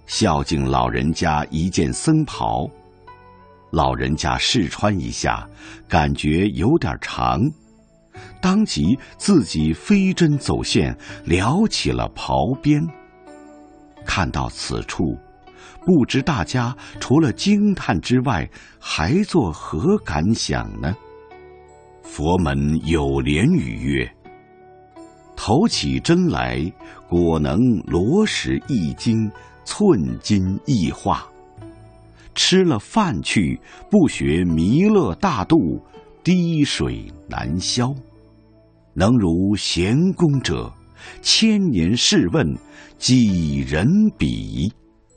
孝敬老人家一件僧袍，老人家试穿一下，感觉有点长，当即自己飞针走线撩起了袍边。看到此处，不知大家除了惊叹之外，还作何感想呢？佛门有莲语曰：投起针来，果能罗石一斤，寸金一化。吃了饭去，不学弥勒大度，滴水难消。能如贤公者，千年试问，几人比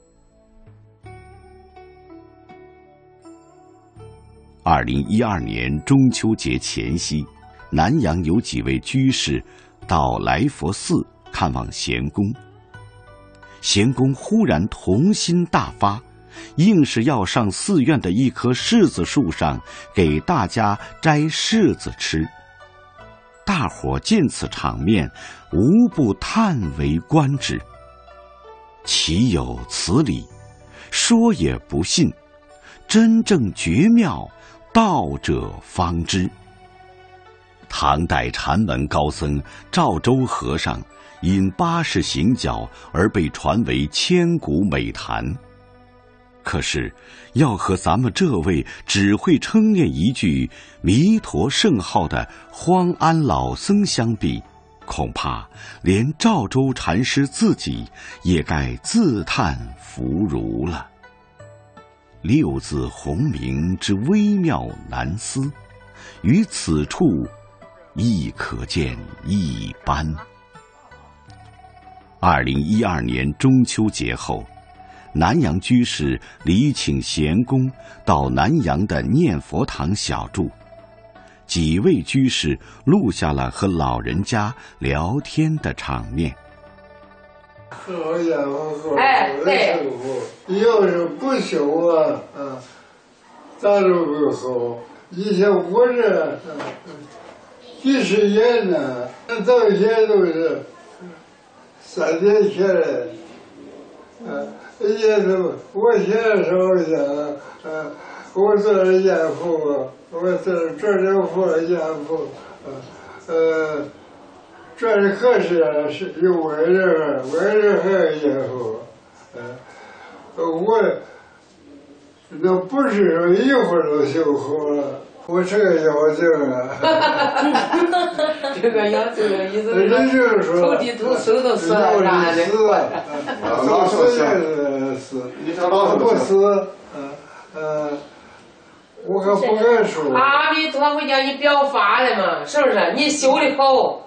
？2012年中秋节前夕，南阳有几位居士到来佛寺看望贤公。贤公忽然童心大发，硬是要上寺院的一棵柿子树上给大家摘柿子吃。大伙见此场面，无不叹为观止。岂有此理？说也不信，真正绝妙，道者方知。唐代禅门高僧赵州和尚因80行脚而被传为千古美谈。可是要和咱们这位只会称念一句弥陀圣号的荒安老僧相比，恐怕连赵州禅师自己也该自叹弗如了。六字洪名之微妙难思，于此处亦可见一斑。2012年中秋节后，南阳居士礼请贤公到南阳的念佛堂小住，几位居士录下了和老人家聊天的场面。 好家伙，对，要是不修啊，咱都不好。以前我这几十年呢，到现在都是3年前来，也都我现在说一下，我做了严父，我做这佛严父，这是可是有为人还有严父，我那不是说一会儿就修好了。我这个妖精啊， 这个妖精的意思是说头地头手都死了，啥的。 老是死，你说老是不死，我可不敢说。 阿弥陀佛叫你表法的嘛，是不是？你修的好。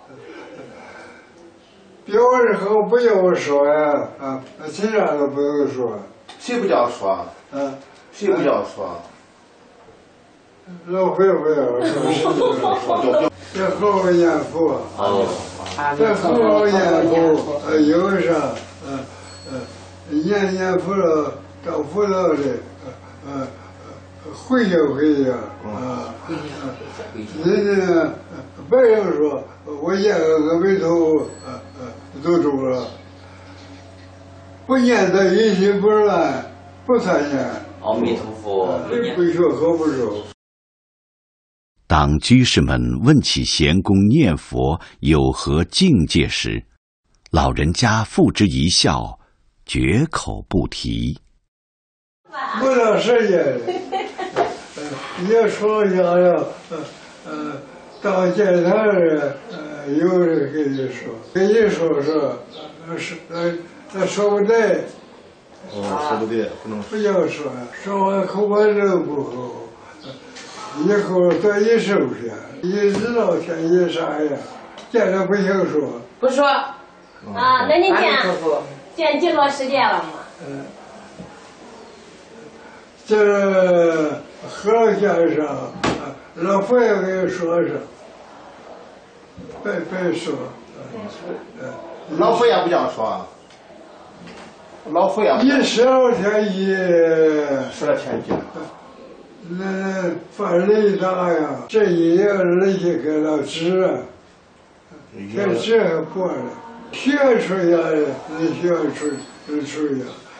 表的好不要说呀，其他都不用说。 谁不叫说？谁不叫说？ 老会不要说，这好好念佛，这好好念佛，有啥，念佛了，到佛道里，回去人家别人说我念个阿弥陀佛，都住了，不念的一心不乱，不参念。 阿弥陀佛， 不学好不熟。 当居士们问起贤公念佛有何境界时，老人家付之一笑，绝口不提。 不到时间，也说想要，到见他人，有人跟你说，他说不对。 说不对，不能不要说，说完口把肉不好。以后到你手下，你知道天意啥呀？见了不行说。 不说。 那你见几多时间了吗？ 这和尚先生，老佛爷给说上，别说。 老佛爷不叫说。老佛爷。 一12天一。 12天一。 那犯雷大呀，这一夜人家给了纸，这纸还破了，学出来了，学出呀。